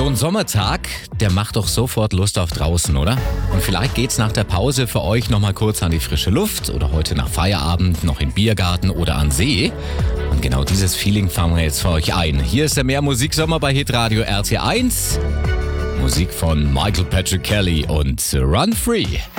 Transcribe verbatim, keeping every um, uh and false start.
So ein Sommertag, der macht doch sofort Lust auf draußen, oder? Und vielleicht geht's nach der Pause für euch nochmal kurz an die frische Luft oder heute nach Feierabend noch in den Biergarten oder an See. Und genau dieses Feeling fangen wir jetzt für euch ein. Hier ist der Mehr-Musiksommer bei Hitradio R T eins. Musik von Michael Patrick Kelly und Run Free.